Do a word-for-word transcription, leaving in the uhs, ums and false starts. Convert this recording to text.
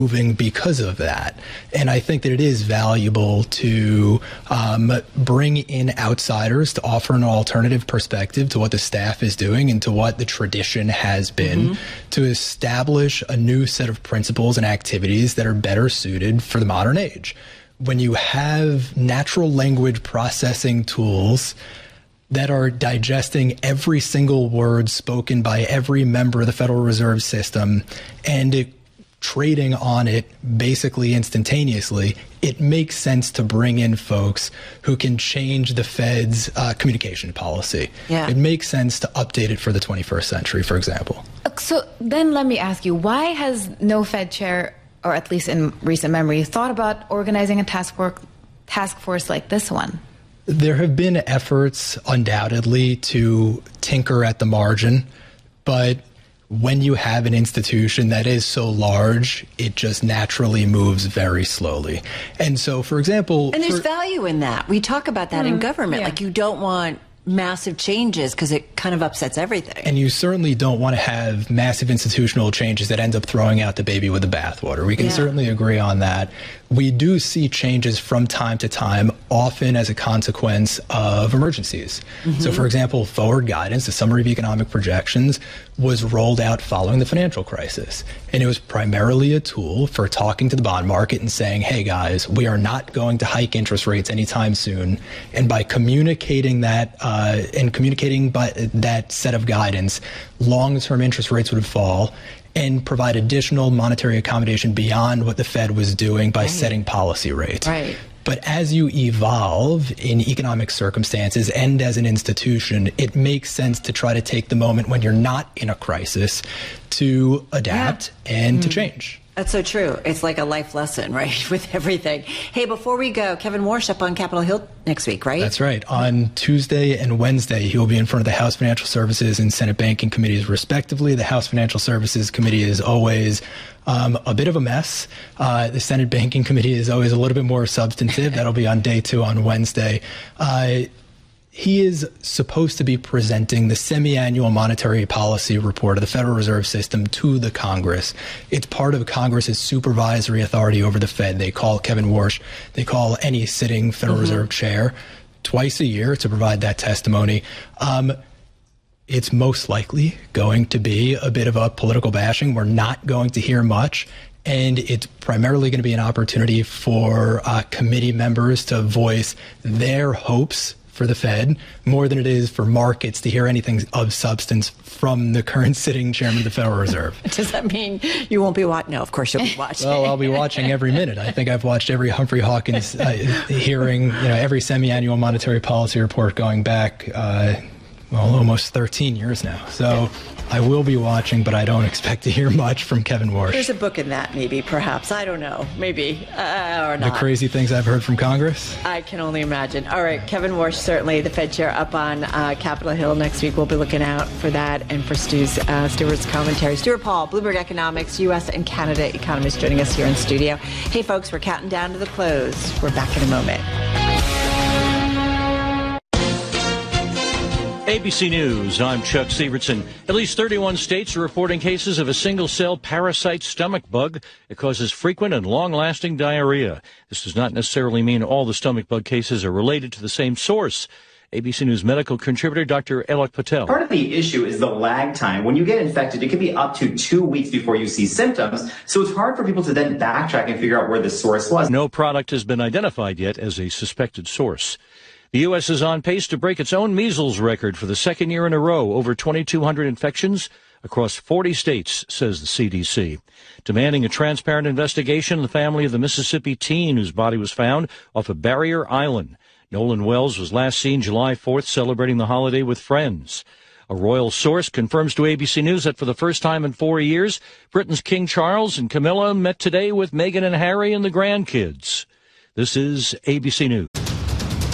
moving because of that. And I think that it is valuable to um, bring in outsiders to offer an alternative perspective to what the staff is doing and to what the tradition has been, mm-hmm. to establish a new set of principles and activities that are better suited for the modern age. When you have natural language processing tools that are digesting every single word spoken by every member of the Federal Reserve System and it trading on it basically instantaneously, it makes sense to bring in folks who can change the Fed's uh, communication policy. Yeah. It makes sense to update it for the twenty-first century, for example. So then let me ask you, why has no Fed chair, or at least in recent memory, thought about organizing a task force, task force like this one? There have been efforts, undoubtedly, to tinker at the margin, but when you have an institution that is so large, it just naturally moves very slowly. And so, for example... And there's for, value in that. We talk about that mm, in government. Yeah. Like, you don't want massive changes because it kind of upsets everything. And you certainly don't want to have massive institutional changes that end up throwing out the baby with the bathwater. We can yeah. certainly agree on that. We do see changes from time to time, often as a consequence of emergencies. Mm-hmm. So, for example, forward guidance, the summary of economic projections, was rolled out following the financial crisis. And it was primarily a tool for talking to the bond market and saying, hey, guys, we are not going to hike interest rates anytime soon. And by communicating that uh, and communicating by that set of guidance, long-term interest rates would fall and provide additional monetary accommodation beyond what the Fed was doing by right. setting policy rates. Right. But as you evolve in economic circumstances and as an institution, it makes sense to try to take the moment when you're not in a crisis to adapt yeah. and mm. to change. That's so true. It's like a life lesson, right, with everything. Hey, before we go, Kevin Warsh up on Capitol Hill next week, right? That's right. On Tuesday and Wednesday, he will be in front of the House Financial Services and Senate Banking Committees, respectively. The House Financial Services Committee is always um, a bit of a mess. Uh, the Senate Banking Committee is always a little bit more substantive. That'll be on day two on Wednesday. Uh, He is supposed to be presenting the semi-annual monetary policy report of the Federal Reserve System to the Congress. It's part of Congress's supervisory authority over the Fed. They call Kevin Warsh, they call any sitting Federal mm-hmm. Reserve chair twice a year to provide that testimony. Um, it's most likely going to be a bit of a political bashing. We're not going to hear much. And it's primarily going to be an opportunity for uh, committee members to voice their hopes for the Fed, more than it is for markets to hear anything of substance from the current sitting chairman of the Federal Reserve. Does that mean you won't be watching? No, of course you'll be watching. Well, I'll be watching every minute. I think I've watched every Humphrey Hawkins uh, hearing, you know, every semi-annual monetary policy report going back, uh, well, almost thirteen years now. So I will be watching, but I don't expect to hear much from Kevin Warsh. There's a book in that, maybe, perhaps. I don't know. Maybe, uh, or not. The crazy things I've heard from Congress? I can only imagine. All right, Kevin Warsh, certainly the Fed chair, up on uh, Capitol Hill next week. We'll be looking out for that and for Stu's, uh, Stuart's commentary. Stuart Paul, Bloomberg Economics, U S and Canada economist, joining us here in studio. Hey, folks, we're counting down to the close. We're back in a moment. A B C News, I'm Chuck Sievertson. At least thirty-one states are reporting cases of a single-cell parasite stomach bug. It causes frequent and long-lasting diarrhea. This does not necessarily mean all the stomach bug cases are related to the same source. A B C News medical contributor Doctor Alok Patel. Part of the issue is the lag time. When you get infected, it can be up to two weeks before you see symptoms, so it's hard for people to then backtrack and figure out where the source was. No product has been identified yet as a suspected source. The U S is on pace to break its own measles record for the second year in a row, over twenty-two hundred infections across forty states, says the C D C. Demanding a transparent investigation in the family of the Mississippi teen whose body was found off of Barrier Island. Nolan Wells was last seen July fourth celebrating the holiday with friends. A royal source confirms to A B C News that for the first time in four years, Britain's King Charles and Camilla met today with Meghan and Harry and the grandkids. This is A B C News.